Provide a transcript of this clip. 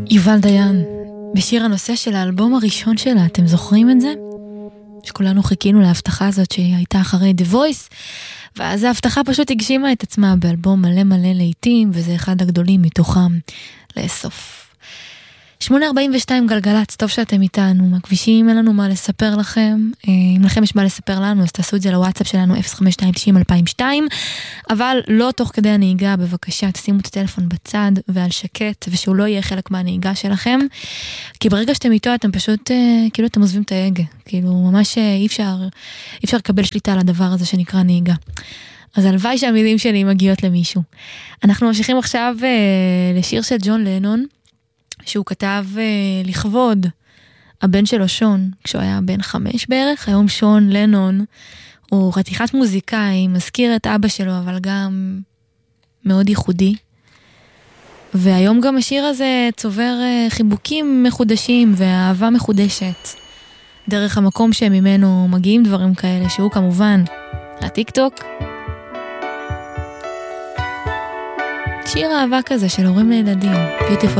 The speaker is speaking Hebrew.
יובל דיין, בשיר הנושא של האלבום הראשון שלה, אתם זוכרים את זה? שכולנו חיכינו להבטחה הזאת שהייתה אחרי The Voice, ואז ההבטחה פשוט הגשימה את עצמה באלבום מלא מלא לעיתים, וזה אחד הגדולים מתוכם לאסוף. 8:42 גלגלץ, טוב שאתם איתנו, מהכבישים אין לנו מה לספר לכם, אם לכם יש מה לספר לנו אז תעשו את זה לוואטסאפ שלנו 05290-2002, אבל לא תוך כדי הנהיגה, בבקשה תשימו את הטלפון בצד ועל שקט, ושהוא לא יהיה חלק מהנהיגה שלכם, כי ברגע שאתם איתו אתם פשוט, כאילו אתם עוזבים את ההגה, כאילו ממש אי אפשר לקבל שליטה על הדבר הזה שנקרא נהיגה. אז הלוואי שהמילים שלי מגיעות למישהו. אנחנו ממשיכים עכשיו לשיר של ג'ון לנון, שהוא כתב לכבוד הבן שלו שון, כשהוא היה בן 5 בערך. היום שון לנון הוא חתיכת מוזיקאי, מזכיר את אבא שלו, אבל גם מאוד ייחודי. והיום גם השיר הזה צובר חיבוקים מחודשים ואהבה מחודשת, דרך המקום שממנו מגיעים דברים כאלה, שהוא כמובן הטיק טוק. שיר אהבה כזה של הורים לילדים, Beautiful